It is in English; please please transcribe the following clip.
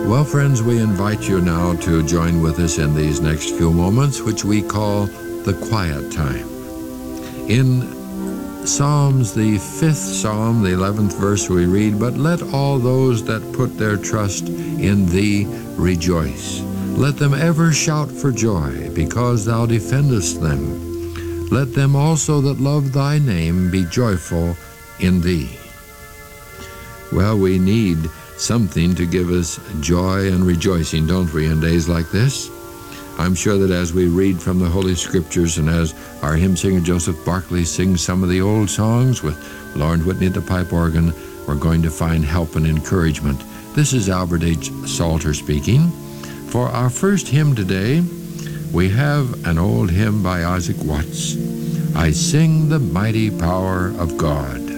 Well, friends, we invite you now to join with us in these next few moments, which we call the quiet time. In Psalms, the 5th Psalm, the 11th verse, we read, "But let all those that put their trust in thee rejoice. Let them ever shout for joy, because thou defendest them. Let them also that love thy name be joyful in thee." Well, we need something to give us joy and rejoicing, don't we, in days like this? I'm sure that as we read from the Holy Scriptures and as our hymn singer Joseph Barclay sings some of the old songs with Lauren Whitney at the pipe organ, we're going to find help and encouragement. This is Albert H. Salter speaking. For our first hymn today, we have an old hymn by Isaac Watts, "I Sing the Mighty Power of God."